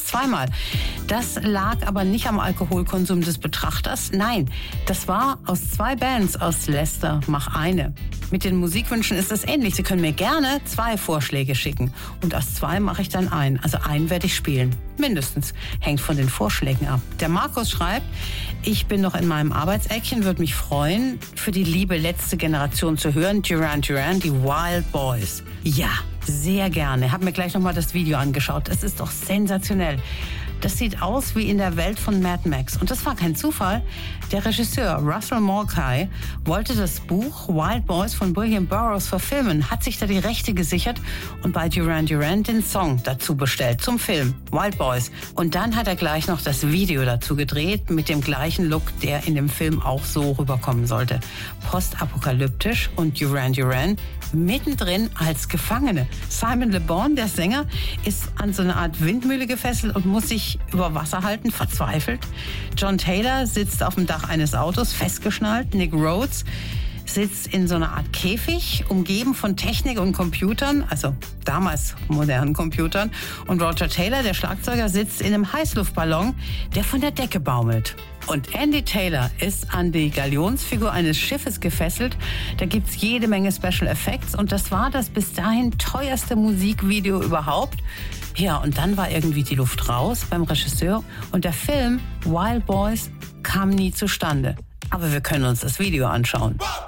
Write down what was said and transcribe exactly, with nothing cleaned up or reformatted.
zweimal. Das lag aber nicht am Alkoholkonsum des Betrachters. Nein, das war aus zwei Bands aus Leicester, mach eine. Mit den Musikwünschen ist es ähnlich. Sie können mir gerne zwei Vorschläge schicken. Und aus zwei mache ich dann einen. Also einen werde ich spielen. Mindestens. Hängt von den Vorschlägen ab. Der Markus schreibt, ich bin noch in meinem Arbeitseckchen, würde mich freuen, für die liebe letzte Generation zu hören. Duran Duran, die Wild Boys. Ja, sehr gerne. Hab mir gleich nochmal das Video angeschaut. Es ist doch sensationell. Das sieht aus wie in der Welt von Mad Max. Und das war kein Zufall. Der Regisseur Russell Mulcahy wollte das Buch Wild Boys von William Burroughs verfilmen, hat sich da die Rechte gesichert und bei Duran Duran den Song dazu bestellt zum Film Wild Boys. Und dann hat er gleich noch das Video dazu gedreht mit dem gleichen Look, der in dem Film auch so rüberkommen sollte. Postapokalyptisch und Duran Duran mittendrin als Gefangene. Simon Le Bon, der Sänger, ist an so eine Art Windmühle gefesselt und muss sich über Wasser halten, verzweifelt. John Taylor sitzt auf dem Dach eines Autos, festgeschnallt. Nick Rhodes sitzt in so einer Art Käfig, umgeben von Technik und Computern, also damals modernen Computern. Und Roger Taylor, der Schlagzeuger, sitzt in einem Heißluftballon, der von der Decke baumelt. Und Andy Taylor ist an die Galionsfigur eines Schiffes gefesselt. Da gibt's jede Menge Special Effects und das war das bis dahin teuerste Musikvideo überhaupt. Ja, und dann war irgendwie die Luft raus beim Regisseur und der Film Wild Boys kam nie zustande. Aber wir können uns das Video anschauen.